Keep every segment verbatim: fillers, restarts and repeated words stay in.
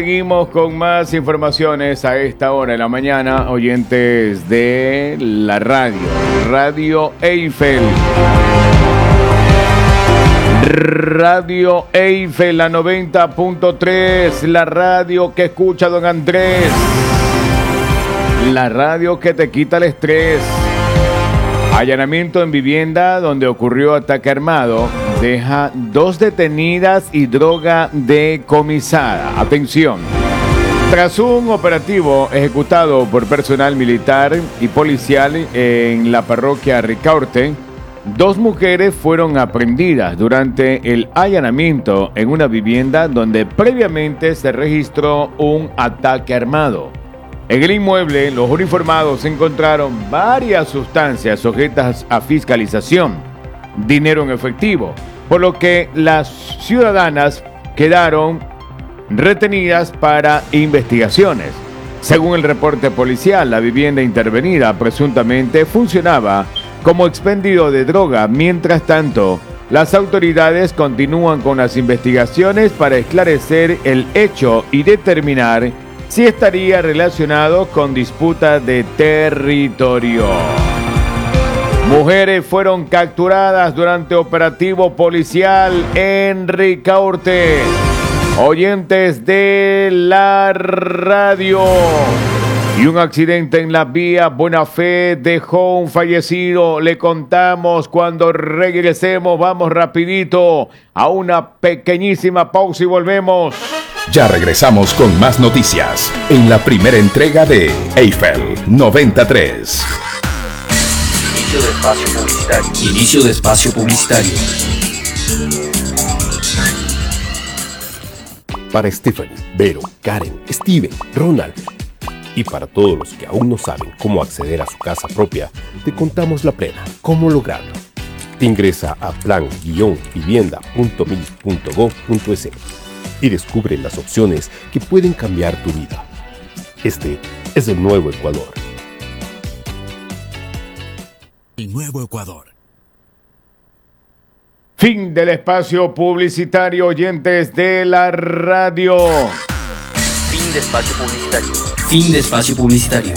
Seguimos con más informaciones a esta hora de la mañana, oyentes de la radio, Radio Eiffel. Radio Eiffel, la noventa punto tres, la radio que escucha don Andrés, la radio que te quita el estrés. Allanamiento en vivienda donde ocurrió ataque armado deja dos detenidas y droga decomisada. Atención. Tras un operativo ejecutado por personal militar y policial en la parroquia Ricaurte, dos mujeres fueron aprehendidas durante el allanamiento en una vivienda donde previamente se registró un ataque armado. En el inmueble, los uniformados encontraron varias sustancias sujetas a fiscalización, dinero en efectivo, por lo que las ciudadanas quedaron retenidas para investigaciones. Según el reporte policial, la vivienda intervenida presuntamente funcionaba como expendio de droga. Mientras tanto, las autoridades continúan con las investigaciones para esclarecer el hecho y determinar si estaría relacionado con disputa de territorio. Mujeres fueron capturadas durante operativo policial en Ricaurte. Oyentes de la radio. Y un accidente en la vía Buena Fe dejó un fallecido. Le contamos cuando regresemos. Vamos rapidito a una pequeñísima pausa y volvemos. Ya regresamos con más noticias en la primera entrega de Eiffel noventa y tres. Inicio de espacio publicitario. Inicio de espacio publicitario. Para Stephanie, Vero, Karen, Steven, Ronald y para todos los que aún no saben cómo acceder a su casa propia, te contamos la plena, cómo lograrlo. Te ingresa a plan vivienda punto mil punto gov punto es y descubre las opciones que pueden cambiar tu vida. Este es el nuevo Ecuador. El nuevo Ecuador. Fin del espacio publicitario, oyentes de la radio. Fin de espacio publicitario. Fin de espacio publicitario.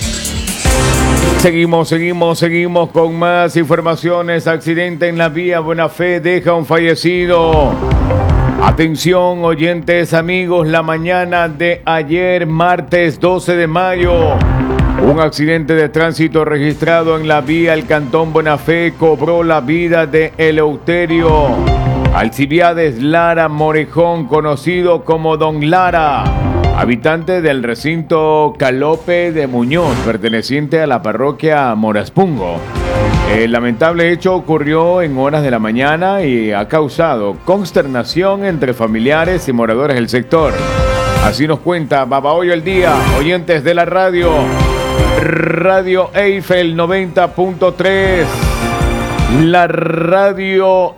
Seguimos, seguimos, seguimos con más informaciones. Accidente en la vía Buena Fe deja un fallecido. Atención, oyentes, amigos, la mañana de ayer, martes doce de mayo, un accidente de tránsito registrado en la vía El Cantón Buena Fe cobró la vida de Eleuterio Alcibiades Lara Morejón, conocido como Don Lara, habitante del recinto Calope de Muñoz, perteneciente a la parroquia Moraspungo. El lamentable hecho ocurrió en horas de la mañana y ha causado consternación entre familiares y moradores del sector. Así nos cuenta Babahoyo el Día, oyentes de la radio, Radio Eiffel noventa punto tres, la radio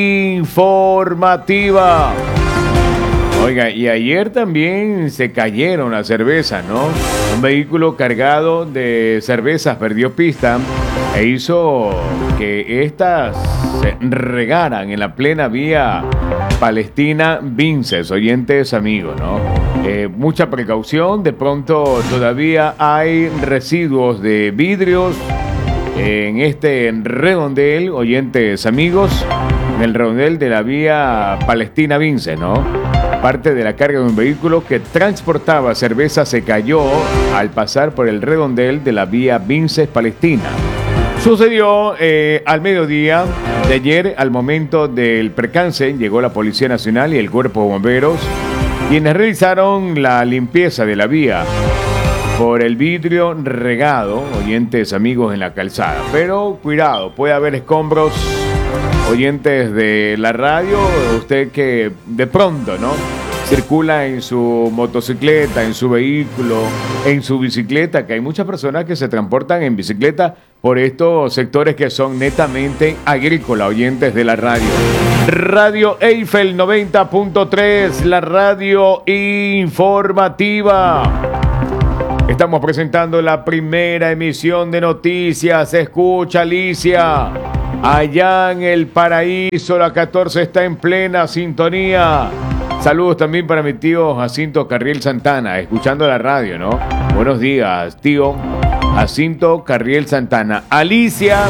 informativa. Oiga, y ayer también se cayeron las cervezas, ¿no? Un vehículo cargado de cervezas perdió pista e hizo que estas se regaran en la plena vía Palestina Vinces, oyentes amigos, ¿no? Eh, mucha precaución, de pronto todavía hay residuos de vidrios en este redondel, oyentes amigos, en el redondel de la vía Palestina Vinces, ¿no? Parte de la carga de un vehículo que transportaba cerveza se cayó al pasar por el redondel de la vía Vinces Palestina. Sucedió eh, al mediodía de ayer. Al momento del percance llegó la Policía Nacional y el Cuerpo de Bomberos, quienes realizaron la limpieza de la vía por el vidrio regado, oyentes amigos, en la calzada. Pero cuidado, puede haber escombros, oyentes de la radio, usted que de pronto, ¿no?, circula en su motocicleta, en su vehículo, en su bicicleta, que hay muchas personas que se transportan en bicicleta por estos sectores que son netamente agrícolas, oyentes de la radio. Radio Eiffel noventa punto tres, la radio informativa. Estamos presentando la primera emisión de noticias. Escucha, Alicia. Allá en el paraíso, la catorce está en plena sintonía. Saludos también para mi tío Jacinto Carriel Santana, escuchando la radio, ¿no? Buenos días, tío Jacinto Carriel Santana. Alicia,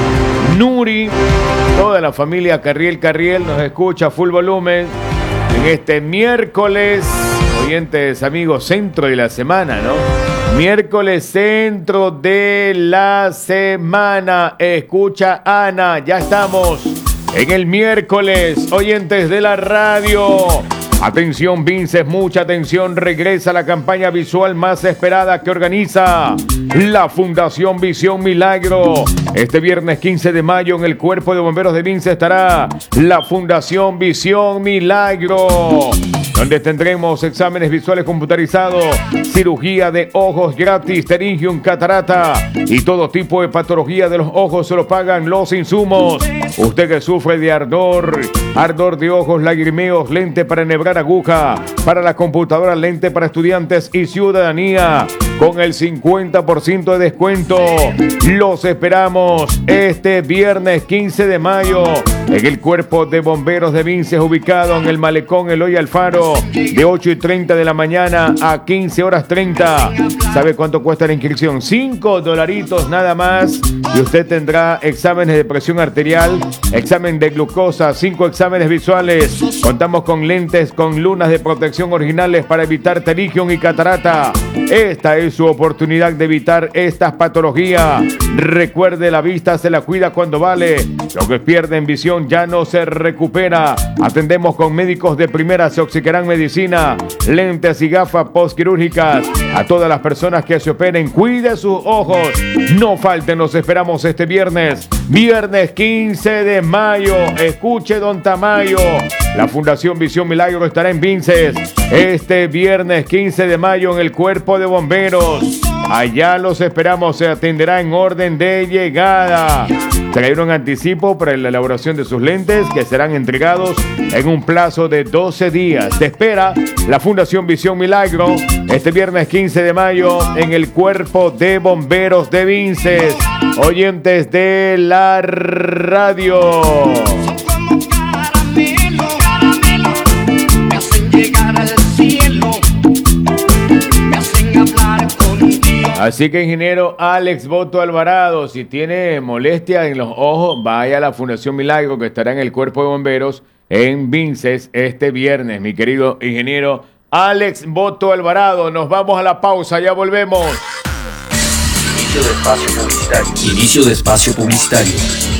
Nuri, toda la familia Carriel Carriel nos escucha a full volumen en este miércoles, oyentes amigos, centro de la semana, ¿no? Miércoles centro de la semana. Escucha Ana, ya estamos en el miércoles, oyentes de la radio. Atención Vinces, mucha atención, regresa la campaña visual más esperada que organiza la Fundación Visión Milagro. Este viernes quince de mayo en el Cuerpo de Bomberos de Vinces estará la Fundación Visión Milagro, donde tendremos exámenes visuales computarizados, cirugía de ojos gratis, pterygium, catarata y todo tipo de patología de los ojos se lo pagan los insumos. Usted que sufre de ardor, ardor de ojos, lagrimeos, lente para enhebrar aguja, para la computadora, lente para estudiantes y ciudadanía, con el cincuenta por ciento de descuento. Los esperamos este viernes quince de mayo en el Cuerpo de Bomberos de Vinces, ubicado en el Malecón Eloy Alfaro, de ocho y treinta de la mañana a quince horas treinta. ¿Sabe cuánto cuesta la inscripción? cinco dolaritos nada más. Y usted tendrá exámenes de presión arterial, examen de glucosa, cinco exámenes visuales. Contamos con lentes con lunas de protección originales para evitar pterygium y catarata. Esta es su oportunidad de evitar estas patologías. Recuerde, la vista se la cuida cuando vale. Lo que pierde en visión ya no se recupera. Atendemos con médicos de primera, se oxicarán medicina, lentes y gafas postquirúrgicas. A todas las personas que se operen, cuide sus ojos. No falten, los esperamos este viernes. Viernes quince de mayo. Escuche, don Tamayo. La Fundación Visión Milagro estará en Vinces este viernes quince de mayo en el Cuerpo de Bomberos. Allá los esperamos, se atenderá en orden de llegada. Trajeron anticipo para la elaboración de sus lentes que serán entregados en un plazo de doce días. Te espera la Fundación Visión Milagro este viernes quince de mayo en el Cuerpo de Bomberos de Vinces. Oyentes de la radio. Así que, ingeniero Alex Boto Alvarado, si tiene molestia en los ojos, vaya a la Fundación Milagro que estará en el Cuerpo de Bomberos en Vinces este viernes, mi querido ingeniero Alex Boto Alvarado. Nos vamos a la pausa, ya volvemos. Inicio de espacio publicitario. Inicio de espacio publicitario.